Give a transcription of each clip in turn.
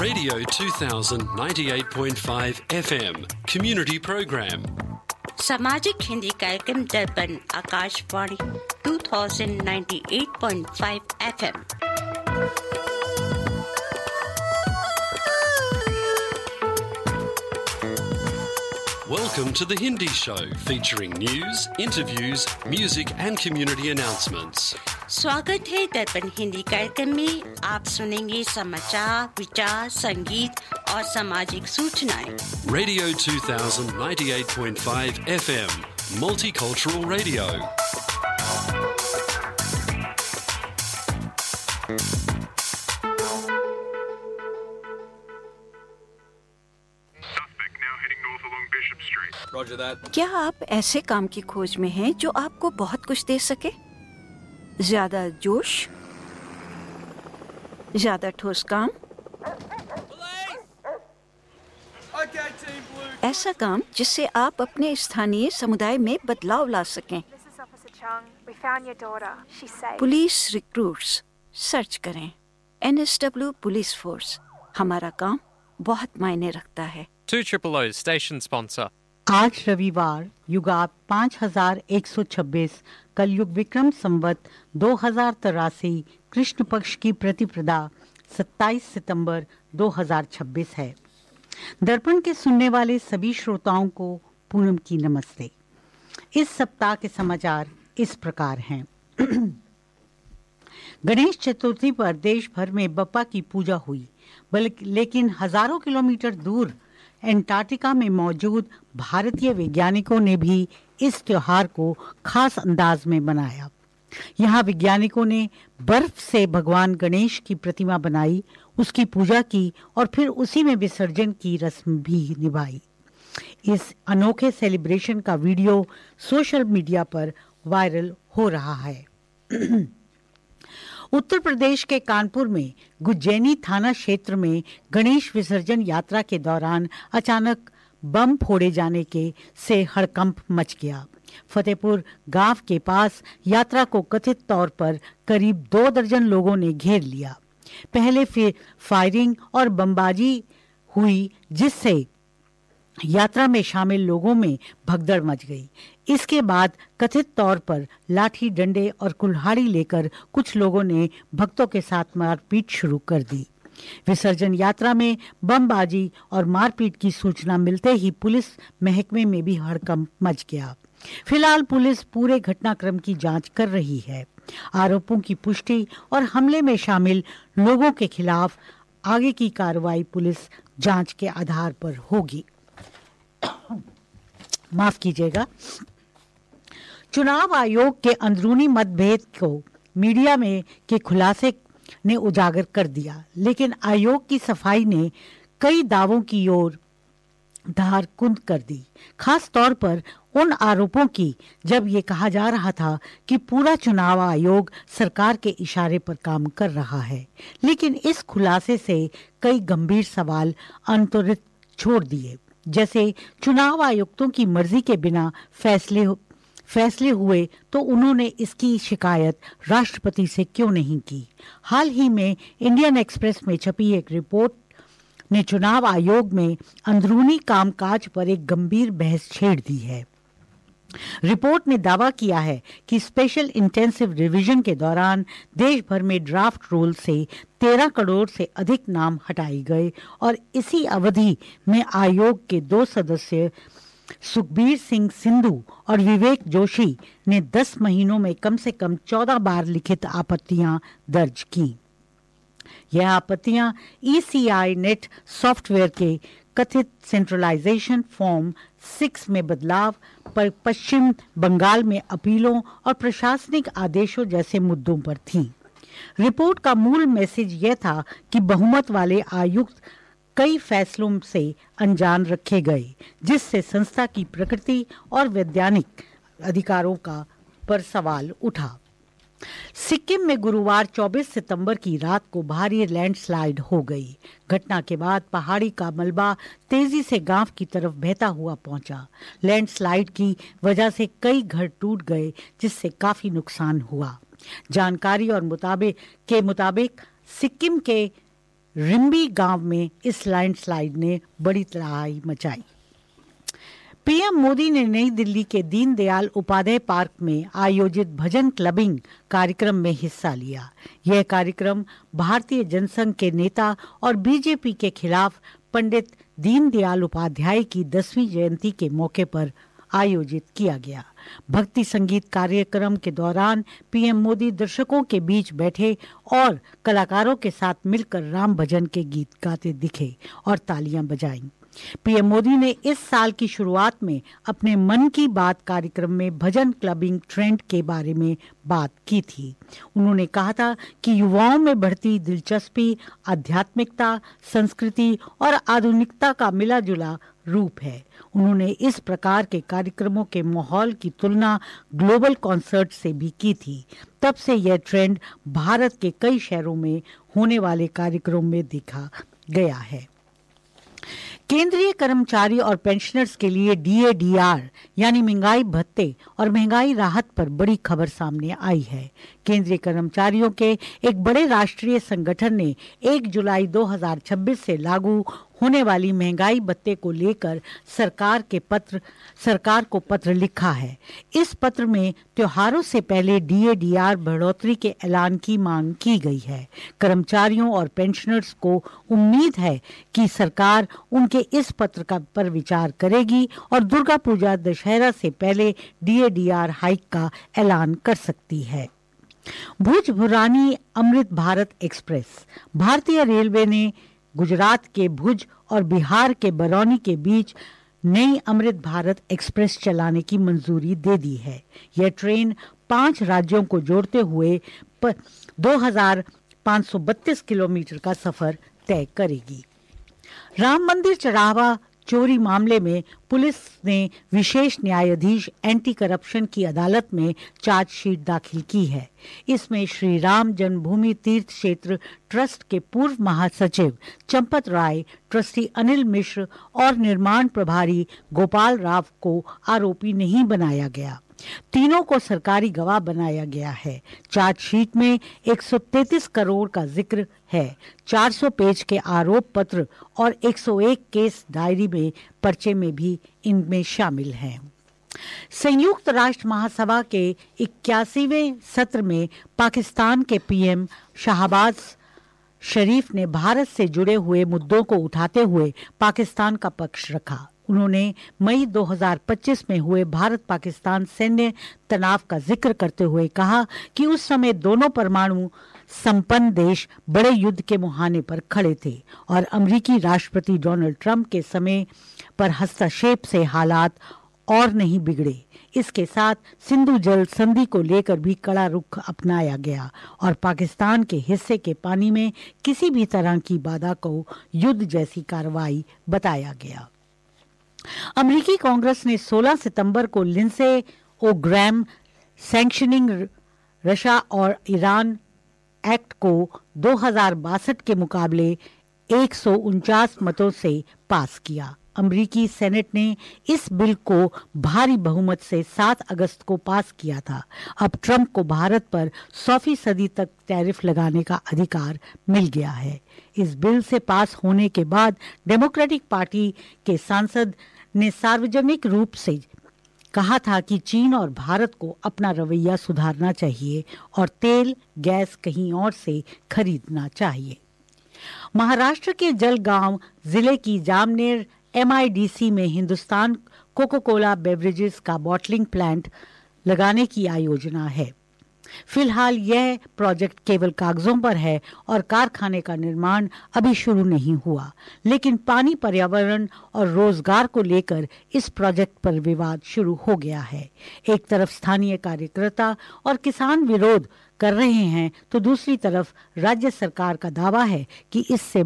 Radio 2000 98.5 FM Community Program. सामाजिक हिंदी कार्यक्रम दर्पण Akashvani 2098.5 FM. Welcome to the Hindi Show, featuring news, interviews, music and community announcements. स्वागत है दर्पण हिंदी कार्यक्रम में। आप सुनेंगे समाचार, विचार, संगीत और सामाजिक सूचनाएं। Radio 2000 98.5 FM Multicultural Radio. क्या आप ऐसे काम की खोज में हैं जो आपको बहुत कुछ दे सके? ज्यादा जोश, ज्यादा ठोस काम, ऐसा काम जिससे आप अपने स्थानीय समुदाय में बदलाव ला सकें। पुलिस रिक्रूट्स सर्च करें। NSW पुलिस फोर्स, हमारा काम बहुत मायने रखता है। 200 स्टेशन स्पॉन्सर। आज रविवार युगात 5126 कलयुग विक्रम संवत 2083 कृष्ण पक्ष की प्रतिपदा 27 सितंबर 2026 है। दर्पण के सुनने वाले सभी श्रोताओं को पूनम की नमस्ते। इस सप्ताह के समाचार इस प्रकार हैं। गणेश चतुर्थी पर देश भर में बप्पा की पूजा हुई, लेकिन हजारों किलोमीटर दूर एंटार्क्टिका में मौजूद भारतीय वैज्ञानिकों ने भी इस त्योहार को खास अंदाज में मनाया। यहाँ वैज्ञानिकों ने बर्फ से भगवान गणेश की प्रतिमा बनाई, उसकी पूजा की और फिर उसी में विसर्जन की रस्म भी निभाई। इस अनोखे सेलिब्रेशन का वीडियो सोशल मीडिया पर वायरल हो रहा है। उत्तर प्रदेश के कानपुर में गुज्जैनी थाना क्षेत्र में गणेश विसर्जन यात्रा के दौरान अचानक बम फोड़े जाने से हड़कंप मच गया। फतेहपुर गांव के पास यात्रा को कथित तौर पर करीब 2 दर्जन लोगों ने घेर लिया। पहले फिर फायरिंग और बमबाजी हुई, जिससे यात्रा में शामिल लोगों में भगदड़ मच गई। इसके बाद कथित तौर पर लाठी, डंडे और कुल्हाड़ी लेकर कुछ लोगों ने भक्तों के साथ मारपीट शुरू कर दी। विसर्जन यात्रा में बमबाजी और मारपीट की सूचना मिलते ही पुलिस महकमे में भी हड़कंप मच गया। फिलहाल पुलिस पूरे घटनाक्रम की जांच कर रही है। आरोपों की पुष्टि और हमले में शामिल लोगों के खिलाफ आगे की कार्रवाई पुलिस जांच के आधार पर होगी। माफ कीजिएगा। चुनाव आयोग के अंदरूनी मतभेद को मीडिया में के खुलासे ने उजागर कर दिया, लेकिन आयोग की सफाई ने कई दावों की ओर धार कुंद कर दी। खास तौर पर उन आरोपों की जब ये कहा जा रहा था कि पूरा चुनाव आयोग सरकार के इशारे पर काम कर रहा है, लेकिन इस खुलासे से कई गंभीर सवाल अनतुरित छोड़ दिए, जैसे चुनाव आयुक्तों की मर्जी के बिना फैसले हुए तो उन्होंने इसकी शिकायत राष्ट्रपति से क्यों नहीं की। हाल ही में इंडियन एक्सप्रेस में छपी एक रिपोर्ट ने चुनाव आयोग में अंदरूनी कामकाज पर एक गंभीर बहस छेड़ दी है। रिपोर्ट ने दावा किया है कि स्पेशल इंटेंसिव रिवीजन के दौरान देश भर में ड्राफ्ट रोल से 13 करोड़ से अधिक नाम हटाए गए और इसी अवधि में आयोग के 2 सदस्य सुखबीर सिंह सिंधु और विवेक जोशी ने 10 महीनों में कम से कम 14 बार लिखित आपत्तियां दर्ज की। यह आपत्तियां ECI नेट सॉफ्टवेयर के कथित सेंट्रलाइजेशन फॉर्म 6 में बदलाव पर पश्चिम बंगाल में अपीलों और प्रशासनिक आदेशों जैसे मुद्दों पर थी। रिपोर्ट का मूल मैसेज यह था कि बहुमत वाले आयुक्त कई फैसलों से अनजान रखे गए, जिससे संस्था की प्रकृति और वैधानिक अधिकारों का पर सवाल उठा। सिक्किम में गुरुवार 24 सितंबर की रात को भारी लैंडस्लाइड हो गई। घटना के बाद पहाड़ी का मलबा तेजी से गांव की तरफ बहता हुआ पहुंचा। लैंडस्लाइड की वजह से कई घर टूट गए, जिससे काफी नुकसान हुआ। जानकारी और मुताबिक सिक्किम के रिम्बी गांव में इस लैंडस्लाइड ने बड़ी तबाही मचाई। पीएम मोदी ने नई दिल्ली के दीनदयाल उपाध्याय पार्क में आयोजित भजन क्लबिंग कार्यक्रम में हिस्सा लिया। यह कार्यक्रम भारतीय जनसंघ के नेता और बीजेपी के खिलाफ पंडित दीनदयाल उपाध्याय की 10वीं जयंती के मौके पर आयोजित किया गया। भक्ति संगीत कार्यक्रम के दौरान पीएम मोदी दर्शकों के बीच बैठे और कलाकारों के साथ मिलकर राम भजन के गीत गाते दिखे और तालियां बजाईं। पीएम मोदी ने इस साल की शुरुआत में अपने मन की बात कार्यक्रम में भजन क्लबिंग ट्रेंड के बारे में बात की थी। उन्होंने कहा था कि युवाओं में बढ़ती दिलचस्पी आध्यात्मिकता, संस्कृति और आधुनिकता का मिला जुला रूप है। उन्होंने इस प्रकार के कार्यक्रमों के माहौल की तुलना ग्लोबल कॉन्सर्ट से भी की थी। तब से यह ट्रेंड भारत के कई शहरों में होने वाले कार्यक्रमों में देखा गया है। केंद्रीय कर्मचारी और पेंशनर्स के लिए DADR यानी महंगाई भत्ते और महंगाई राहत पर बड़ी खबर सामने आई है। केंद्रीय कर्मचारियों के एक बड़े राष्ट्रीय संगठन ने 1 जुलाई 2026 से लागू होने वाली महंगाई भत्ते को लेकर सरकार को पत्र लिखा है। इस पत्र में त्योहारों से पहले DADR बढ़ोतरी के ऐलान की मांग की गई है। कर्मचारियों और पेंशनर्स को उम्मीद है कि सरकार उनके इस पत्र पर विचार करेगी और दुर्गा पूजा दशहरा से पहले DADR हाइक का ऐलान कर सकती है। भुज भुरानी अमृत भारत एक्सप्रेस। भारतीय रेलवे ने गुजरात के भुज और बिहार के बरौनी के बीच नई अमृत भारत एक्सप्रेस चलाने की मंजूरी दे दी है। यह ट्रेन 5 राज्यों को जोड़ते हुए 2532 किलोमीटर का सफर तय करेगी। राम मंदिर चढ़ावा चोरी मामले में पुलिस ने विशेष न्यायाधीश एंटी करप्शन की अदालत में चार्जशीट दाखिल की है। इसमें श्री राम जन्मभूमि तीर्थ क्षेत्र ट्रस्ट के पूर्व महासचिव चंपत राय, ट्रस्टी अनिल मिश्र और निर्माण प्रभारी गोपाल राव को आरोपी नहीं बनाया गया। तीनों को सरकारी गवाह बनाया गया है। चार्जशीट में 133 करोड़ का जिक्र है। 400 पेज के आरोप पत्र और 101 केस डायरी में पर्चे में भी इनमें शामिल हैं। संयुक्त राष्ट्र महासभा के 81वें सत्र में पाकिस्तान के पीएम शहबाज शरीफ ने भारत से जुड़े हुए मुद्दों को उठाते हुए पाकिस्तान का पक्ष रखा। उन्होंने मई 2025 में हुए भारत पाकिस्तान सैन्य तनाव का जिक्र करते हुए कहा कि उस समय दोनों परमाणु संपन्न देश बड़े युद्ध के मुहाने पर खड़े थे और अमेरिकी राष्ट्रपति डोनाल्ड ट्रंप के समय पर हस्तक्षेप से हालात और नहीं बिगड़े। इसके साथ सिंधु जल संधि को लेकर भी कड़ा रुख अपनाया गया और पाकिस्तान के हिस्से के पानी में किसी भी तरह की बाधा को युद्ध जैसी कार्रवाई बताया गया। अमेरिकी कांग्रेस ने 16 सितंबर को लिंडसे ग्रैम सैंक्शनिंग रशिया और ईरान एक्ट को 2062 के मुकाबले 149 मतों से पास किया। अमेरिकी सेनेट ने इस बिल को भारी बहुमत से 7 अगस्त को पास किया था। अब ट्रंप को भारत पर 100% तक टैरिफ लगाने का अधिकार मिल गया है। इस बिल से पास होने के बाद डेमोक्रेटिक पार्टी के सांसद ने सार्वजनिक रूप से कहा था कि चीन और भारत को अपना रवैया सुधारना चाहिए और तेल गैस कहीं और से खरीदना चाहिए। महाराष्ट्र के जलगांव जिले की जामनेर MIDC में हिंदुस्तान कोका कोला बेवरेजेस का बॉटलिंग प्लांट लगाने की योजना है। फिलहाल यह प्रोजेक्ट केवल कागजों पर है और कारखाने का निर्माण अभी शुरू नहीं हुआ, लेकिन पानी, पर्यावरण और रोजगार को लेकर इस प्रोजेक्ट पर विवाद शुरू हो गया है। एक तरफ स्थानीय कार्यकर्ता और किसान विरोध कर रहे हैं तो दूसरी तरफ राज्य सरकार का दावा है कि इससे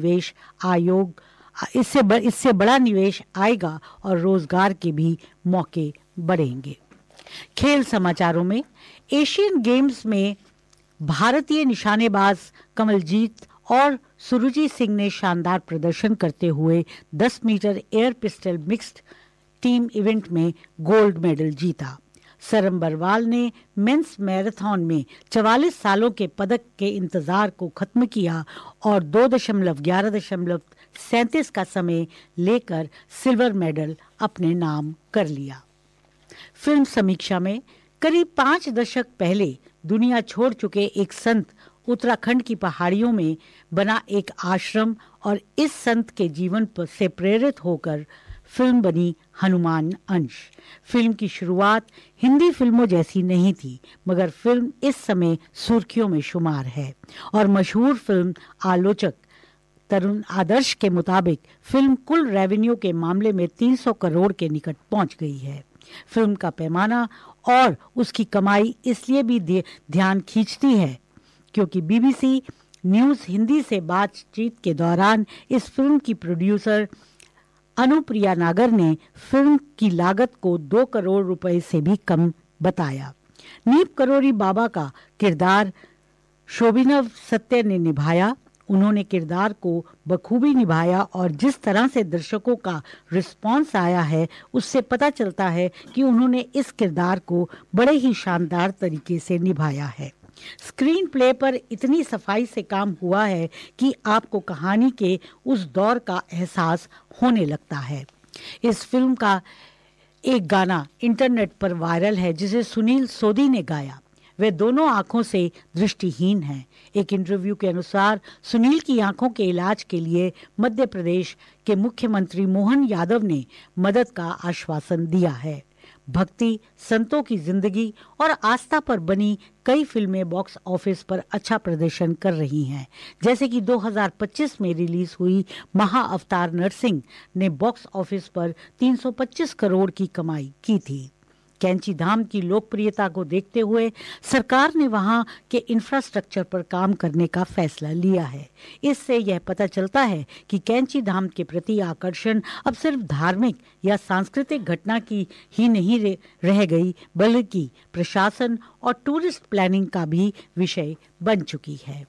बड़ा निवेश आएगा और रोजगार के भी मौके बढ़ेंगे। खेल समाचारों में एशियन गेम्स में भारतीय निशानेबाज कमलजीत और सुरुचि सिंह ने शानदार प्रदर्शन करते हुए 10 metre air pistol mixed team event में गोल्ड मेडल जीता। सरम बरवाल ने मेंस मैराथन में 44 सालों के पदक के इंतजार को खत्म किया और 2.11.37 का समय लेकर सिल्वर मेडल अपने नाम कर लिया। फिल्म समीक्षा में करीब 5 दशक पहले दुनिया छोड़ चुके एक संत उत्तराखंड की पहाड़ियों में बना एक आश्रम और इस संत के जीवन से प्रेरित होकर फिल्म बनी हनुमान अंश। फिल्म की शुरुआत हिंदी फिल्मों जैसी नहीं थी, मगर फिल्म इस समय सुर्खियों में शुमार है और मशहूर फिल्म आलोचक तरुण आदर्श के मुताबिक फिल्म कुल रेवेन्यू के मामले में 300 करोड़ के निकट पहुंच गई है। फिल्म का पैमाना और उसकी कमाई इसलिए भी ध्यान खींचती है क्योंकि बीबीसी न्यूज़ हिंदी से बातचीत के दौरान इस फिल्म की प्रोड्यूसर अनुप्रिया नागर ने फिल्म की लागत को 2 करोड़ रुपए से भी कम बताया। नीप करोरी बाबा का किरदार शोभिनव सत्य ने निभाया। उन्होंने किरदार को बखूबी निभाया और जिस तरह से दर्शकों का रिस्पांस आया है उससे पता चलता है कि उन्होंने इस किरदार को बड़े ही शानदार तरीके से निभाया है। स्क्रीन प्ले पर इतनी सफाई से काम हुआ है कि आपको कहानी के उस दौर का एहसास होने लगता है। इस फिल्म का एक गाना इंटरनेट पर वायरल है जिसे सुनील सोधी ने गाया। वे दोनों आंखों से दृष्टिहीन हैं। एक इंटरव्यू के अनुसार सुनील की आंखों के इलाज के लिए मध्य प्रदेश के मुख्यमंत्री मोहन यादव ने मदद का आश्वासन दिया है। भक्ति, संतों की जिंदगी और आस्था पर बनी कई फिल्में बॉक्स ऑफिस पर अच्छा प्रदर्शन कर रही हैं, जैसे कि 2025 में रिलीज हुई महाअवतार नरसिंह ने बॉक्स ऑफिस पर 325 करोड़ की कमाई की थी। कैंची धाम की लोकप्रियता को देखते हुए सरकार ने वहां के इंफ्रास्ट्रक्चर पर काम करने का फैसला लिया है। इससे यह पता चलता है कि कैंची धाम के प्रति आकर्षण अब सिर्फ धार्मिक या सांस्कृतिक घटना की ही नहीं रह गई, बल्कि प्रशासन और टूरिस्ट प्लानिंग का भी विषय बन चुकी है।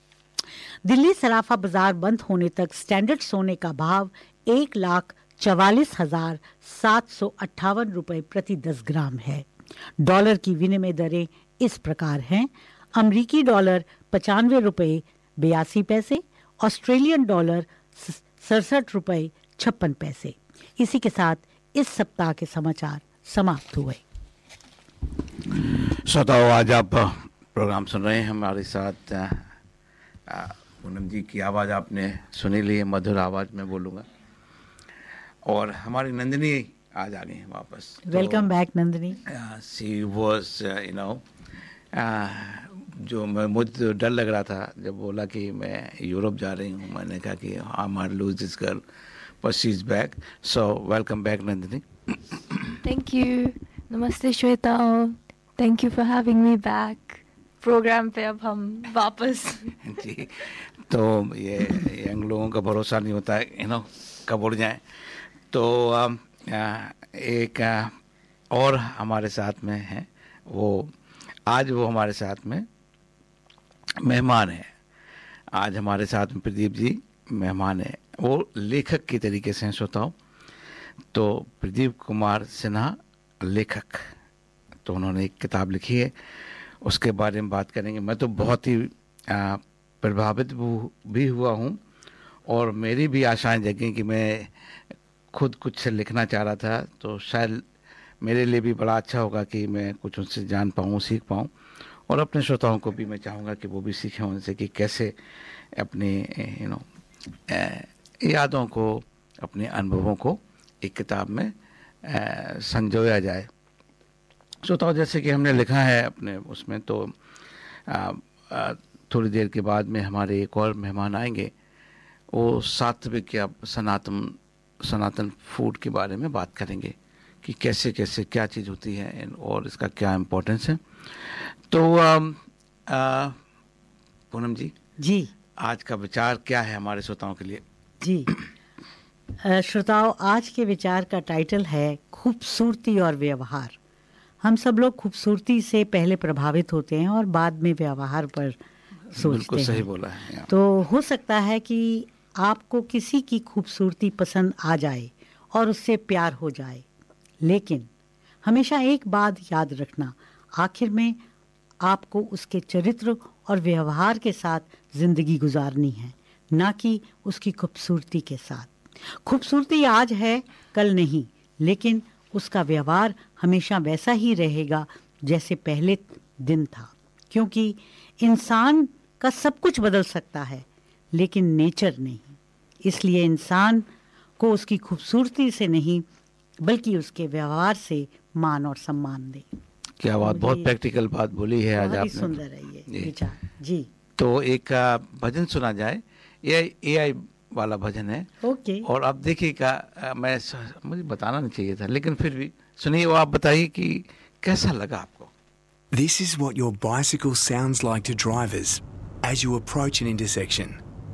दिल्ली सराफा बाजार बंद होने तक स्टैंडर्ड सोने का भाव 1,44,758 रुपए प्रति 10 ग्राम है। डॉलर की विनिमय दरें इस प्रकार हैं: अमरीकी डॉलर 95 रुपए 82 पैसे, ऑस्ट्रेलियन डॉलर 67 रुपए 56 पैसे। इसी के साथ इस सप्ताह के समाचार समाप्त हुए। श्रोताओं, आज आप प्रोग्राम सुन रहे हैं। हमारे साथ पूनम जी की आवाज़ आपने सुनी ली है, मधुर आवाज़ में बोलूँगा। और हमारी नंदिनी आज आ गई हैं वापस। Welcome back Nandini. C was जो मुझे डर लग रहा था जब बोला कि मैं यूरोप जा रही हूँ। मैंने कहा कि I might lose this girl, but she is back. So welcome back Nandini. Thank you. नमस्ते Shweta, thank you for having me back programme पे। अब हम वापस जी, तो ये यंग लोगों का भरोसा नहीं होता है, कब उड़ जाए। तो एक और हमारे साथ में है, वो हमारे साथ में मेहमान है। आज हमारे साथ में प्रदीप जी मेहमान है। वो लेखक की तरीके से श्रोताओं, तो प्रदीप कुमार सिन्हा लेखक, तो उन्होंने एक किताब लिखी है, उसके बारे में बात करेंगे। मैं तो बहुत ही प्रभावित भी हुआ हूँ और मेरी भी आशाएं जगी कि मैं खुद कुछ लिखना चाह रहा था, तो शायद मेरे लिए भी बड़ा अच्छा होगा कि मैं कुछ उनसे जान पाऊँ, सीख पाऊँ। और अपने श्रोताओं को भी मैं चाहूँगा कि वो भी सीखें उनसे कि कैसे अपने यादों को, अपने अनुभवों को एक किताब में संजोया जाए। श्रोताओं, जैसे कि हमने लिखा है अपने उसमें, तो थोड़ी देर के बाद में हमारे एक और मेहमान आएंगे। वो सात्विक या सनातन फूड के बारे में बात करेंगे कि कैसे कैसे क्या चीज़ होती है और इसका क्या इम्पोर्टेंस है। तो पूनम जी, आज का विचार क्या है हमारे श्रोताओं के लिए? जी श्रोताओं, आज के विचार का टाइटल है खूबसूरती और व्यवहार। हम सब लोग खूबसूरती से पहले प्रभावित होते हैं और बाद में व्यवहार पर सोचते बिल्कुल हैं। सही बोला है। तो हो सकता है कि आपको किसी की खूबसूरती पसंद आ जाए और उससे प्यार हो जाए, लेकिन हमेशा एक बात याद रखना, आखिर में आपको उसके चरित्र और व्यवहार के साथ जिंदगी गुजारनी है, ना कि उसकी खूबसूरती के साथ। खूबसूरती आज है, कल नहीं, लेकिन उसका व्यवहार हमेशा वैसा ही रहेगा जैसे पहले दिन था, क्योंकि इंसान का सब कुछ बदल सकता है लेकिन नेचर नहीं। इसलिए इंसान को उसकी खूबसूरती से नहीं बल्कि उसके व्यवहार से मान और सम्मान दे। क्या बात, बहुत प्रैक्टिकल बात बोली है आज आपने। सुंदर है ये विचार जी। तो एक भजन सुना जाए, एआई वाला भजन है। ओके। और आप देखिएगा, मुझे बताना नहीं चाहिए था, लेकिन फिर भी सुनिए, वो आप बताइए कि कैसा लगा आपको। This is what your bicycle sounds like to drivers as you approach an intersection.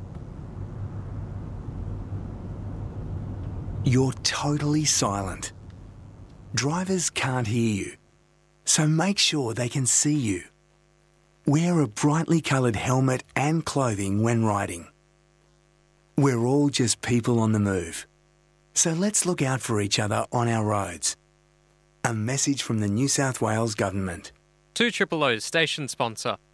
You're totally silent. Drivers can't hear you, so make sure they can see you. Wear a brightly coloured helmet and clothing when riding. We're all just people on the move, so let's look out for each other on our roads. A message from the New South Wales Government. 2RRO's station sponsor.